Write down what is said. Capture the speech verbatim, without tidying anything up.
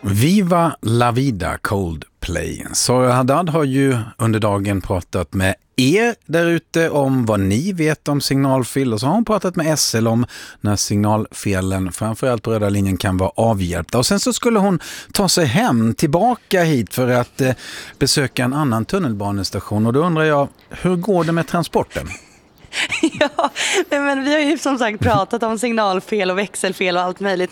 Viva la vida Coldplay. Sara Haddad har ju under dagen pratat med er där ute om vad ni vet om signalfel, och så har hon pratat med S L om när signalfelen framförallt på röda linjen kan vara avhjälpta. Och sen så skulle hon ta sig hem tillbaka hit för att eh, besöka en annan tunnelbanestation, och då undrar jag, hur går det med transporten? Ja, men vi har ju som sagt pratat om signalfel och växelfel och allt möjligt.